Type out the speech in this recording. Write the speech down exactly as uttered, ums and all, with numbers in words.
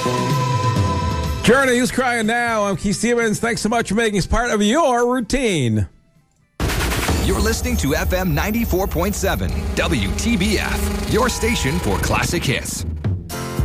Journey, Who's Crying Now? I'm Keith Stevens. Thanks so much for making us part of your routine. You're listening to F M ninety-four point seven, W T B F, your station for classic hits.